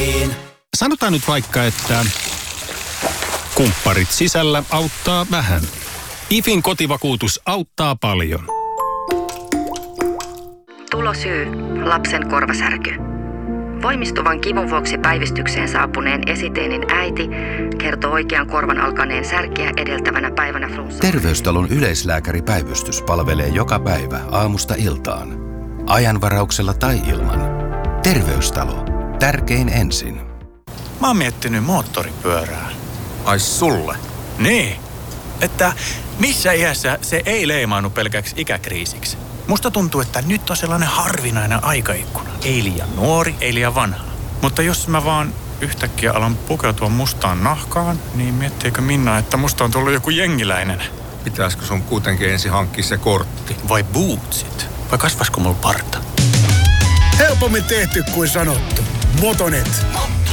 Sanotaan nyt vaikka, että kumpparit sisällä auttaa vähän. IFin kotivakuutus auttaa paljon. Tulosyy, lapsen korvasärky. Voimistuvan kivun vuoksi päivystykseen saapuneen esiteenin äiti kertoo oikean korvan alkaneen särkeä edeltävänä päivänä flunssa. Terveystalon yleislääkäripäivystys palvelee joka päivä aamusta iltaan. Ajanvarauksella tai ilman. Terveystalo. Tärkein ensin. Mä oon miettinyt moottoripyörää. Ai sulle? Niin, että missä iässä se ei leimaannu pelkäksi ikäkriisiksi. Musta tuntuu, että nyt on sellainen harvinainen aikaikkuna. Ei liian nuori, ei liian vanha. Mutta jos mä vaan yhtäkkiä alan pukeutua mustaan nahkaan, niin miettiikö Minna, että musta on tullut joku jengiläinen? Pitäisikö sun kuitenkin ensin hankkia se kortti? Vai bootsit? Vai kasvasko mulla parta? Helpommin tehty kuin sanottu. Motonet.